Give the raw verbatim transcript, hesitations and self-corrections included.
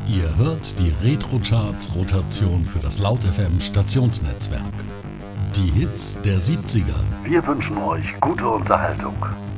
Ihr hört die Retro-Charts-Rotation für das Laut F M Stationsnetzwerk. Die Hits der siebziger. Wir wünschen euch gute Unterhaltung.